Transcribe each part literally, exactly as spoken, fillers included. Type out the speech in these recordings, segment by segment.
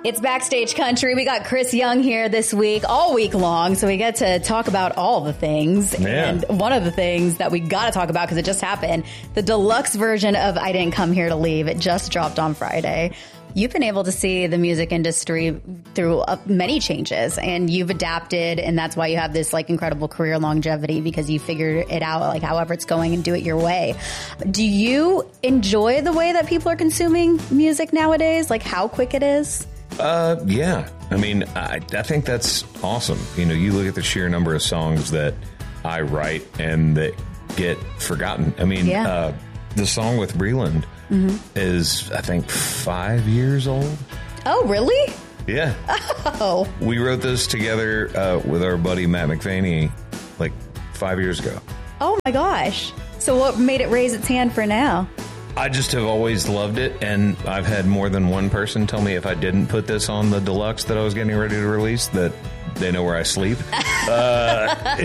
It's Backstage Country. We got Chris Young here this week, all week long, so we get to talk about all the things. Yeah. And one of the things that we got to talk about, because it just happened, the deluxe version of I Didn't Come Here to Leave. It just dropped on Friday. You've been able to see the music industry through uh, many changes, and you've adapted, and that's why you have this like incredible career longevity, because you figured it out like however it's going and do it your way. Do you enjoy the way that people are consuming music nowadays? Like how quick it is? Uh, yeah. I mean, I, I think that's awesome. You know, you look at the sheer number of songs that I write and that get forgotten. I mean, Yeah. uh, the song with Breland mm-hmm. is, I think, five years old. Oh, really? Yeah. Oh. We wrote this together uh, with our buddy Matt McVaney like five years ago. Oh, my gosh. So what made it raise its hand for now? I just have always loved it, and I've had more than one person tell me if I didn't put this on the deluxe that I was getting ready to release, that they know where I sleep. uh,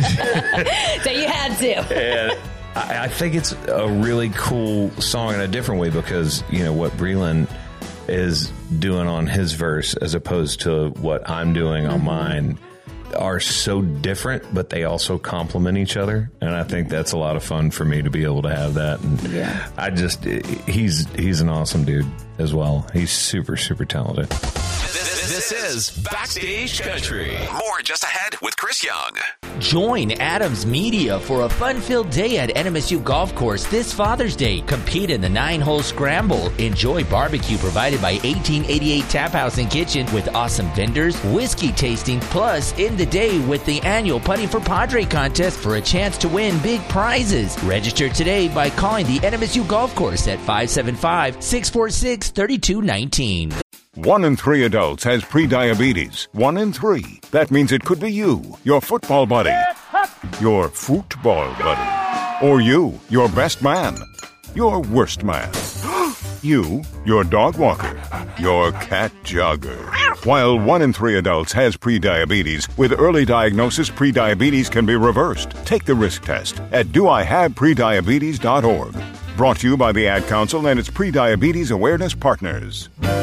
so you had to. And I, I think it's a really cool song in a different way, because, you know, what Breland is doing on his verse as opposed to what I'm doing on mm-hmm. mine are so different, but they also complement each other, and I think that's a lot of fun for me to be able to have that. And yeah. I just he's he's an awesome dude as well. He's super super talented. This is Backstage Country. More just ahead with Chris Young. Join Adams Media for a fun-filled day at N M S U Golf Course this Father's Day. Compete in the nine-hole scramble. Enjoy barbecue provided by eighteen eighty-eight Tap House and Kitchen with awesome vendors, whiskey tasting, plus end the day with the annual Putting for Padre contest for a chance to win big prizes. Register today by calling the N M S U Golf Course at five seven five, six four six, three two one nine. One in three adults has prediabetes. One in three. That means it could be you, your football buddy, your football buddy, or you, your best man, your worst man, you, your dog walker, your cat jogger. While one in three adults has prediabetes, with early diagnosis, prediabetes can be reversed. Take the risk test at do I have prediabetes dot org. Brought to you by the Ad Council and its Prediabetes Awareness Partners.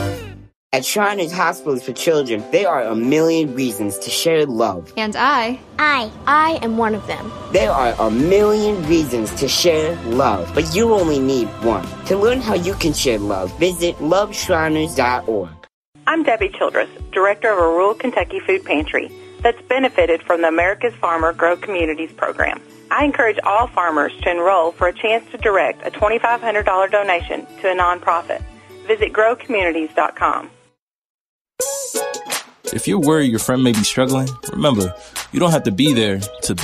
At Shriners Hospitals for Children, there are a million reasons to share love. And I, I, I am one of them. There are a million reasons to share love, but you only need one. To learn how you can share love, visit love shriners dot org. I'm Debbie Childress, director of a rural Kentucky food pantry that's benefited from the America's Farmer Grow Communities program. I encourage all farmers to enroll for a chance to direct a twenty-five hundred dollars donation to a nonprofit. Visit grow communities dot com. If you're worried your friend may be struggling, remember, you don't have to be there to be